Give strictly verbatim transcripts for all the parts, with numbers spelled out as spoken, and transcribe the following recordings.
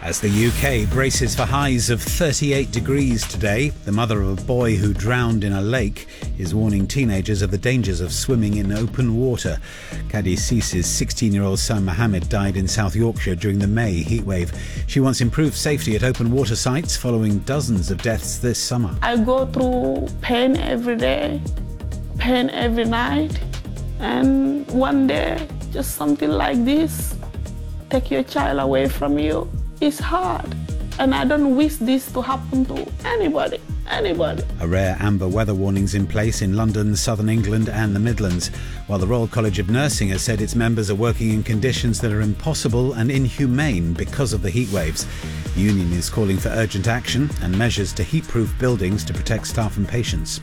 As the U K braces for highs of thirty-eight degrees today, the mother of a boy who drowned in a lake is warning teenagers of the dangers of swimming in open water. Kadi Cees's sixteen-year-old son Mohammed died in South Yorkshire during the May heatwave. She wants improved safety at open water sites following dozens of deaths this summer. I go through pain every day, pain every night, and one day, just something like this, take your child away from you. It's hard, and I don't wish this to happen to anybody, anybody. A rare amber weather warning's in place in London, southern England and the Midlands, while the Royal College of Nursing has said its members are working in conditions that are impossible and inhumane because of the heat waves. The union is calling for urgent action and measures to heat-proof buildings to protect staff and patients.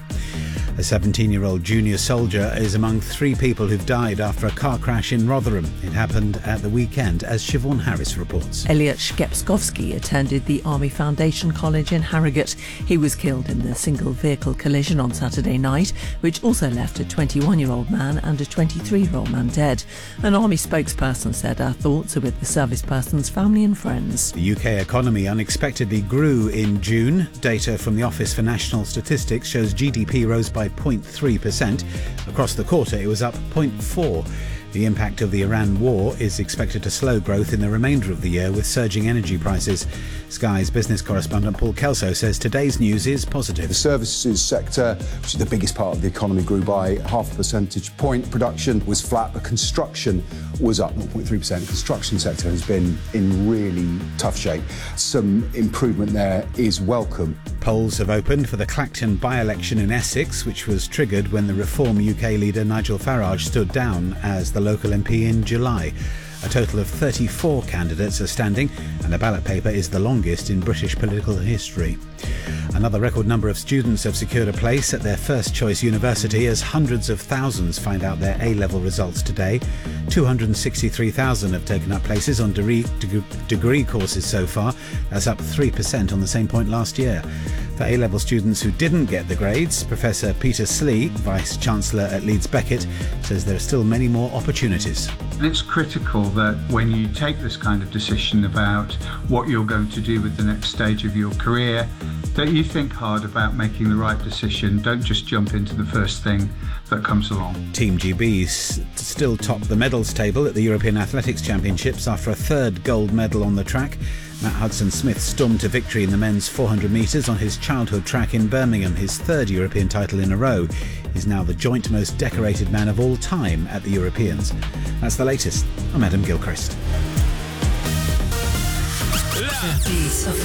A seventeen-year-old junior soldier is among three people who've died after a car crash in Rotherham. It happened at the weekend, as Siobhan Harris reports. Elliot Shkepskovsky attended the Army Foundation College in Harrogate. He was killed in the single-vehicle collision on Saturday night, which also left a twenty-one-year-old man and a twenty-three-year-old man dead. An Army spokesperson said our thoughts are with the service person's family and friends. The U K economy unexpectedly grew in June. Data from the Office for National Statistics shows G D P rose by zero point three percent. Across the quarter, it was up zero point four percent. The impact of the Iran war is expected to slow growth in the remainder of the year with surging energy prices. Sky's business correspondent Paul Kelso says today's news is positive. The services sector, which is the biggest part of the economy, grew by half a percentage point. Production was flat, but construction was up zero point three percent. The construction sector has been in really tough shape. Some improvement there is welcome. Polls have opened for the Clacton by-election in Essex, which was triggered when the Reform U K leader Nigel Farage stood down as the local M P in July. A total of thirty-four candidates are standing, and a ballot paper is the longest in British political history. Another record number of students have secured a place at their first choice university as hundreds of thousands find out their A-level results today. two hundred sixty-three thousand have taken up places on degree, degree courses so far. That's up three percent on the same point last year. For A-level students who didn't get the grades, Professor Peter Slee, Vice-Chancellor at Leeds Beckett, says there are still many more opportunities. And it's critical that when you take this kind of decision about what you're going to do with the next stage of your career, that you think hard about making the right decision. Don't just jump into the first thing that comes along. Team G B still top the medals table at the European Athletics Championships after a third gold medal on the track. Matt Hudson-Smith stormed to victory in the men's four hundred metres on his childhood track in Birmingham, his third European title in a row. He's now the joint most decorated man of all time at the Europeans. That's the latest. I'm Adam Gilchrist.